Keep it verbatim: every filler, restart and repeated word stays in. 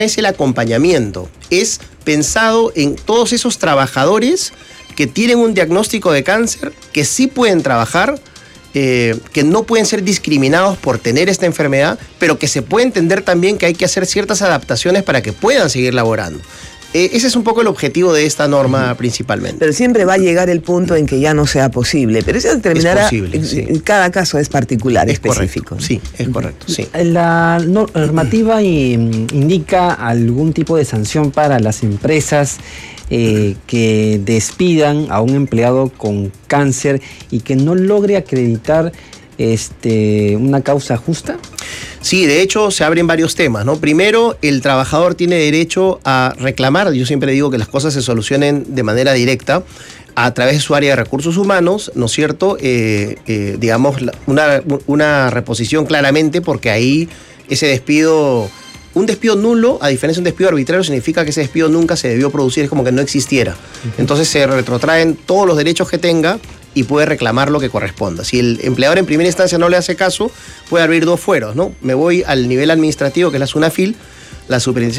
es el acompañamiento, es pensado en todos esos trabajadores que tienen un diagnóstico de cáncer, que sí pueden trabajar, eh, que no pueden ser discriminados por tener esta enfermedad, pero que se puede entender también que hay que hacer ciertas adaptaciones para que puedan seguir laborando. Eh, ese es un poco el objetivo de esta norma, uh-huh, principalmente. Pero siempre va a llegar el punto en que ya no sea posible. Pero eso determinará, es posible, sí. Cada caso es particular, es específico. Correcto, sí, es correcto. Sí. La normativa indica algún tipo de sanción para las empresas eh, que despidan a un empleado con cáncer y que no logre acreditar este, una causa justa. Sí, de hecho se abren varios temas, ¿no? Primero, el trabajador tiene derecho a reclamar. Yo siempre digo que las cosas se solucionen de manera directa a través de su área de recursos humanos, ¿no es cierto? Eh, eh, digamos, una, una reposición claramente, porque ahí ese despido, un despido nulo, a diferencia de un despido arbitrario, significa que ese despido nunca se debió producir, es como que no existiera. Entonces se retrotraen todos los derechos que tenga y puede reclamar lo que corresponda. Si el empleador en primera instancia no le hace caso, puede abrir dos fueros, ¿no? Me voy al nivel administrativo, que es la SUNAFIL, la Superintendencia